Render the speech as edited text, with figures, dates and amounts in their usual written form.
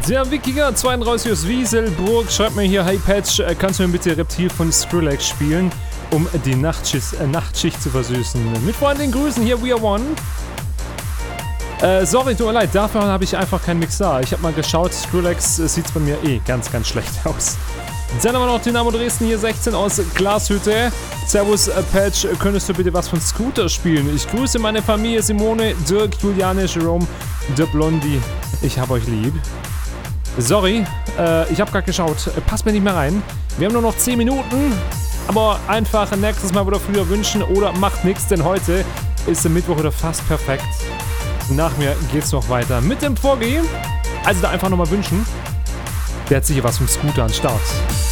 Der Wikinger 32 aus Wieselburg schreibt mir hier: Hey Patch, kannst du mir bitte Reptil von Skrillex spielen, um die Nachtschicht zu versüßen? Mit freundlichen Grüßen, hier We Are One. Sorry, tut mir leid, dafür habe ich einfach keinen Mix da. Ich habe mal geschaut, Skrillex sieht bei mir ganz, ganz schlecht aus. Dann haben wir noch Dynamo Dresden hier 16 aus Glashütte. Servus Patch, könntest du bitte was von Scooter spielen? Ich grüße meine Familie Simone, Dirk, Juliane, Jerome, der Blondie. Ich hab euch lieb. Sorry, ich habe gerade geschaut, passt mir nicht mehr rein. Wir haben nur noch 10 Minuten, aber einfach nächstes Mal wieder früher wünschen oder macht nichts, denn heute ist der Mittwoch wieder fast perfekt. Nach mir geht's noch weiter mit dem Vorgehen. Also da einfach nochmal wünschen. Der hat sicher was vom Scooter an Start.